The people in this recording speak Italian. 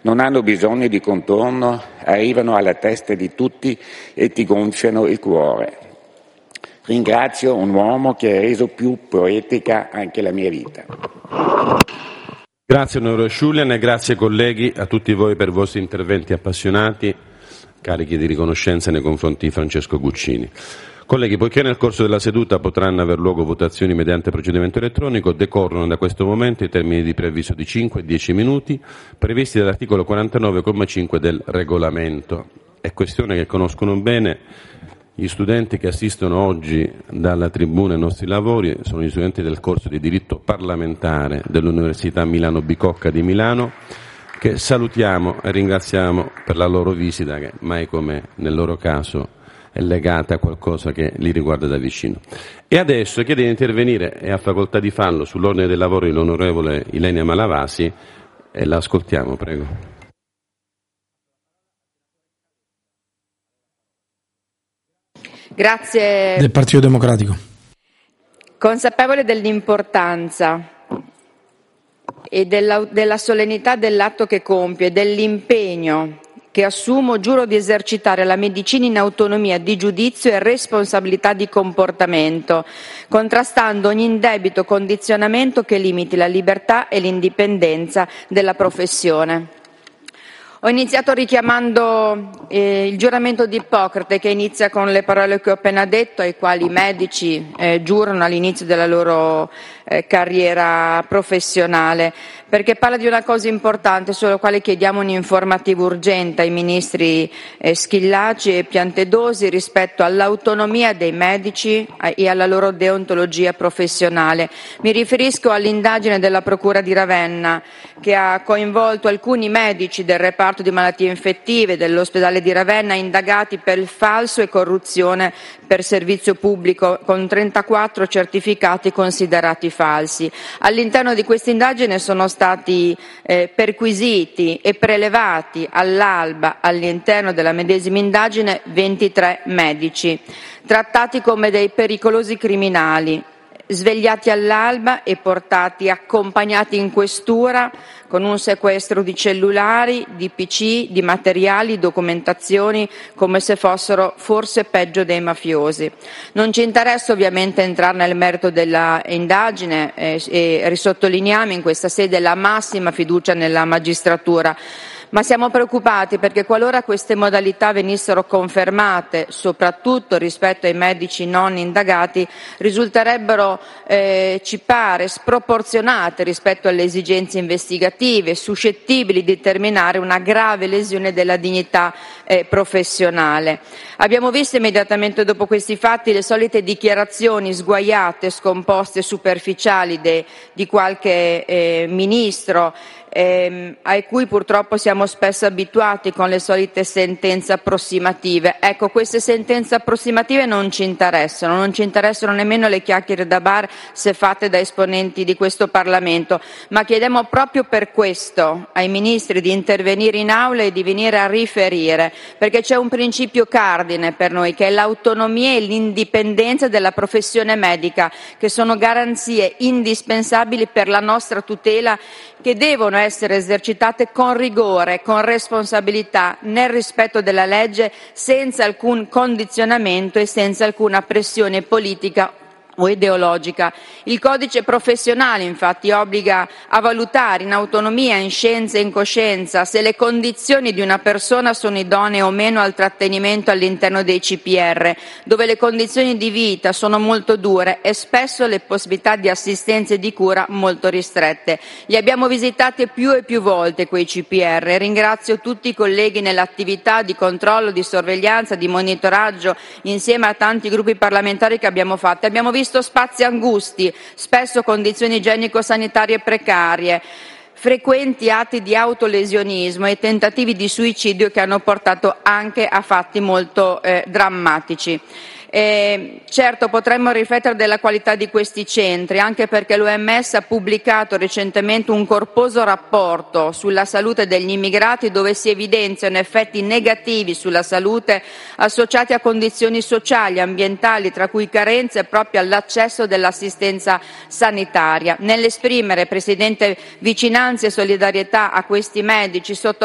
Non hanno bisogno di contorno, arrivano alla testa di tutti e ti gonfiano il cuore. Ringrazio un uomo che ha reso più poetica anche la mia vita. Grazie onorevole Sciulian e grazie colleghi a tutti voi per i vostri interventi appassionati, carichi di riconoscenza nei confronti di Francesco Guccini. Colleghi, poiché nel corso della seduta potranno aver luogo votazioni mediante procedimento elettronico, decorrono da questo momento i termini di preavviso di 5 e 10 minuti previsti dall'articolo 49,5 del regolamento. È questione che conoscono bene gli studenti che assistono oggi dalla tribuna ai nostri lavori, sono gli studenti del corso di diritto parlamentare dell'Università Milano Bicocca di Milano, che salutiamo e ringraziamo per la loro visita, che mai come nel loro caso è legata a qualcosa che li riguarda da vicino. E adesso chiede di intervenire, e ha facoltà di farlo, sull'ordine dei lavori l'onorevole Ilenia Malavasi, e la ascoltiamo, prego. Grazie. Del Partito Democratico. Consapevole dell'importanza e della solennità dell'atto che compie, dell'impegno che assumo, giuro di esercitare la medicina in autonomia di giudizio e responsabilità di comportamento, contrastando ogni indebito condizionamento che limiti la libertà e l'indipendenza della professione. Ho iniziato richiamando il giuramento di Ippocrate, che inizia con le parole che ho appena detto, ai quali i medici giurano all'inizio della loro carriera professionale, perché parla di una cosa importante sulla quale chiediamo un'informativa urgente ai ministri Schillaci e Piantedosi rispetto all'autonomia dei medici e alla loro deontologia professionale. Mi riferisco all'indagine della Procura di Ravenna, che ha coinvolto alcuni medici del reparto di malattie infettive dell'ospedale di Ravenna, indagati per il falso e corruzione per servizio pubblico, con 34 certificati considerati falsi. All'interno di questa indagine sono stati perquisiti e prelevati all'alba, all'interno della medesima indagine, 23 medici, trattati come dei pericolosi criminali, svegliati all'alba e portati, accompagnati in questura con un sequestro di cellulari, di PC, di materiali, documentazioni, come se fossero forse peggio dei mafiosi. Non ci interessa ovviamente entrare nel merito della indagine e risottolineiamo in questa sede la massima fiducia nella magistratura, ma siamo preoccupati perché qualora queste modalità venissero confermate, soprattutto rispetto ai medici non indagati, risulterebbero, ci pare, sproporzionate rispetto alle esigenze investigative, suscettibili di determinare una grave lesione della dignità professionale. Abbiamo visto immediatamente dopo questi fatti le solite dichiarazioni sguaiate, scomposte, superficiali di qualche ministro, a cui purtroppo siamo spesso abituati con le solite sentenze approssimative. Ecco, queste sentenze approssimative non ci interessano nemmeno le chiacchiere da bar se fatte da esponenti di questo Parlamento, ma chiediamo proprio per questo ai ministri di intervenire in aula e di venire a riferire, perché c'è un principio cardine per noi, che è l'autonomia e l'indipendenza della professione medica, che sono garanzie indispensabili per la nostra tutela, che devono essere esercitate con rigore, con responsabilità, nel rispetto della legge, senza alcun condizionamento e senza alcuna pressione politica o ideologica. Il codice professionale infatti obbliga a valutare in autonomia, in scienza e in coscienza se le condizioni di una persona sono idonee o meno al trattenimento all'interno dei CPR, dove le condizioni di vita sono molto dure e spesso le possibilità di assistenza e di cura molto ristrette. Li abbiamo visitati più e più volte quei CPR e ringrazio tutti i colleghi nell'attività di controllo, di sorveglianza, di monitoraggio insieme a tanti gruppi parlamentari che abbiamo fatto. Abbiamo visto spazi angusti, spesso condizioni igienico-sanitarie precarie, frequenti atti di autolesionismo e tentativi di suicidio che hanno portato anche a fatti molto drammatici. Certo, potremmo riflettere della qualità di questi centri, anche perché l'OMS ha pubblicato recentemente un corposo rapporto sulla salute degli immigrati, dove si evidenziano effetti negativi sulla salute associati a condizioni sociali, ambientali, tra cui carenze proprio all'accesso dell'assistenza sanitaria. Nell'esprimere, Presidente, vicinanza e solidarietà a questi medici,